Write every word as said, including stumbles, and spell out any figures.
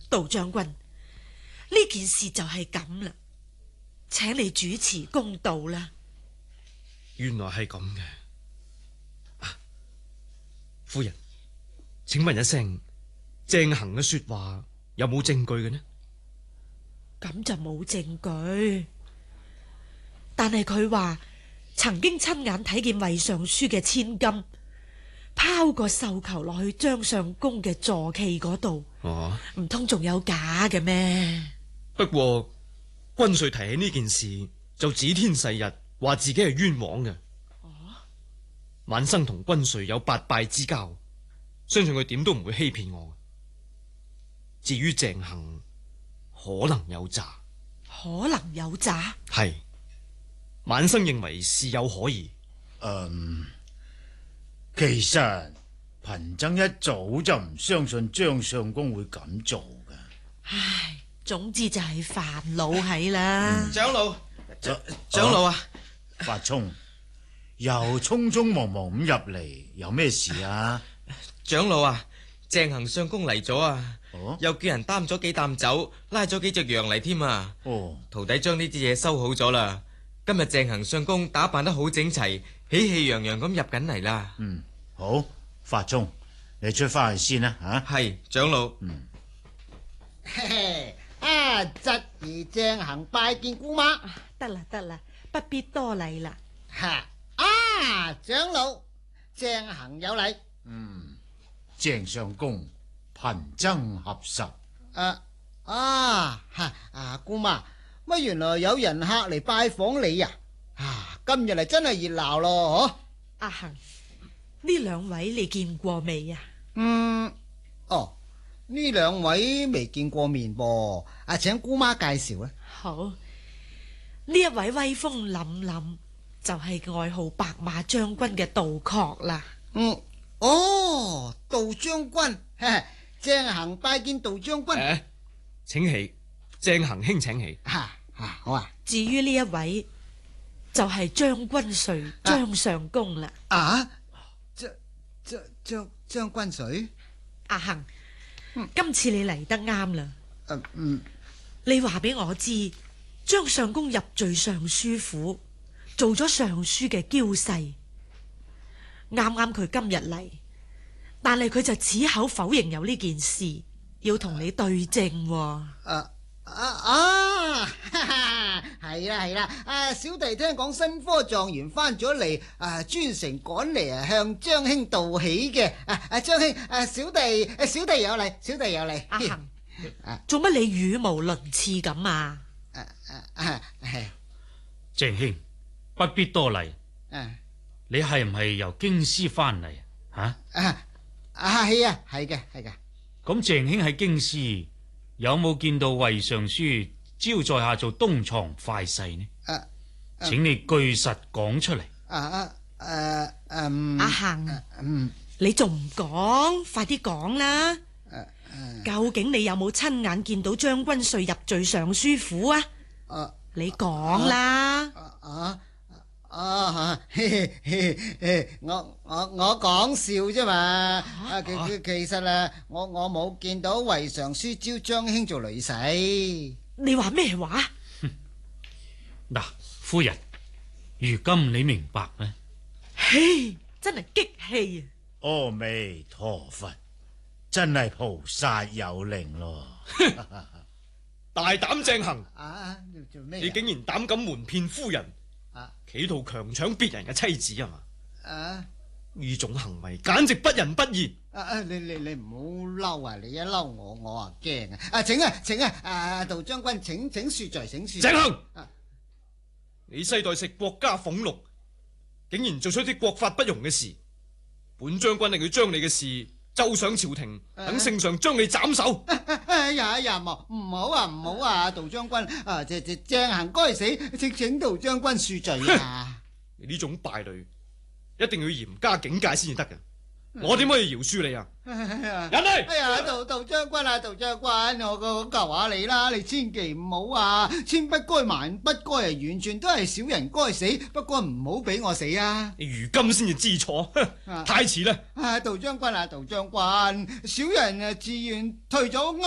杜將軍，呢件事就係咁啦，請你主持公道啦。 原來係咁嘅。啊，夫人，請問一聲，鄭恒嘅說話有冇證據嘅呢？ 咁就冇證據，但係佢話曾經親眼睇見魏尚書嘅千金拋個繡球落去張相公嘅坐騎嗰度。 哦， 唔通仲有假嘅咩？ 不過軍帥提起呢件事就指天誓日，話自己係冤枉嘅。 哦， 晚生同軍帥有八拜之交，相信佢點都唔會欺騙我。至於鄭恒，可能有詐， 可能有詐。 係，晚生認為事有可疑。 嗯，其實貧僧一早就唔相信張相公會咁做噶。 唉，總之就係煩惱係啦。 嗯、長老，長長老啊， 法聰又匆匆忙忙咁入嚟，有咩事啊？ 長老啊，鄭行相公嚟咗啊！ 哦， 又叫人擔咗幾擔酒，拉咗幾隻羊嚟添啊！ 哦， 徒弟將呢啲嘢收好咗啦。今日鄭行相公打扮得好整齊，喜氣洋洋咁入緊嚟啦。 嗯，好，法聰，你出翻去先啦，吓、啊。 係長老。 嗯。 嘿嘿，啊，侄兒鄭行拜見姑媽。 得啦得啦，不必多禮啦。 吓，啊，長老，鄭行有禮。 嗯，鄭相公，貧僧合十。 啊啊，吓啊，姑媽，乜原來有人客嚟拜訪你啊？啊，今日嚟真係熱鬧咯，嗬。 阿恒，呢兩位你見過未啊？ 嗯，哦，呢兩位未見過面噃，啊，請姑媽介紹啊。 好，呢一位威風凜凜，就係外號白馬將軍嘅杜確啦。 嗯，哦，杜將軍，鄭行拜見杜將軍。 誒，請起，鄭行兄請起。 吓吓，好啊。 至於呢一位，就係將軍帥張相公啦。 啊，張張張張軍帥。 阿恒，今次你嚟得啱啦。 嗯嗯， 你話俾我知，張相公入贅尚書府，做咗尚書嘅嬌婿。啱啱佢今日嚟，但係佢就矢口否認有呢件事，要同你對證。 啊啊啊！係啦係啦，啊小弟聽講新科狀元翻咗嚟，啊專程趕嚟啊向張兄道喜嘅。啊啊張兄，啊小弟小弟有禮，小弟有禮。 阿恒，做乜你語無倫次咁啊？ 啊啊啊係。 鄭兄，不必多禮。 啊， 你係唔係由京師翻嚟啊？ 啊啊係啊，係嘅係嘅。 咁鄭兄喺京師有冇見到魏尚書招在下做東床快婿呢？ 啊，啊請你據實講出嚟。 啊啊誒嗯， 阿恒， 嗯， 你仲唔講？快啲講啦！ 誒誒， 究竟你有冇親眼見到將軍帥入贅尚書府啊？ 啊你講啦！ 啊啊！我我我講笑啫嘛！啊，其其其實啊，我我冇見到魏尚書招張兄做女婿。 你話咩話？ 嗱，夫人，如今你明白咩？ 嘿，真係激氣啊！ 阿彌陀佛，真係菩薩有靈咯！ 大膽鄭行， 啊，做咩？ 你竟然膽敢瞞騙夫人， 啊， 企圖強搶別人嘅妻子啊嘛？ 啊， 呢種行為簡直不仁不義。 啊啊，你你你唔好嬲啊！你一嬲我，我啊驚啊！啊，請啊，請啊！啊，杜將軍，請請恕罪，請恕罪。 鄭行， 啊， 你世代食國家俸祿，竟然做出啲國法不容嘅事，本將軍令佢將你嘅事奏上朝廷，等聖上將你斬首。 哎呀哎呀，唔唔好啊，唔好啊，杜將軍啊，鄭鄭鄭行該死，請請杜將軍恕罪啊！ 你呢種敗類，一定要嚴加警戒先至得嘅。我點可以饒恕你啊？ 人嚟！ 哎呀，杜杜將軍啊，杜將軍，我我求下你啦，你千祈唔好啊，千不該萬不該啊，完全都係小人該死，不過唔好俾我死啊！ 你如今先至知錯，太遲啦！ 啊，杜將軍啊，杜將軍，小人啊自願退咗